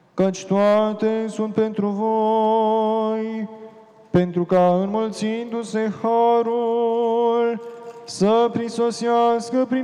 căci toate sunt pentru voi, pentru ca înmulțindu-se harul să prisosească prin